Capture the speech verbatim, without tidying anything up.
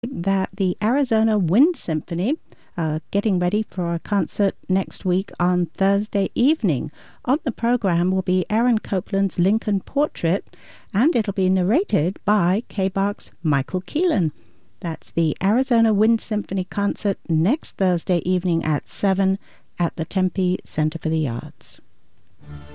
that the Arizona Wind Symphony uh, getting ready for a concert next week on Thursday evening. On the program will be Aaron Copland's Lincoln Portrait, and it'll be narrated by K B O C's Michael Keelan. That's the Arizona Wind Symphony concert next Thursday evening at seven at the Tempe Center for the Arts.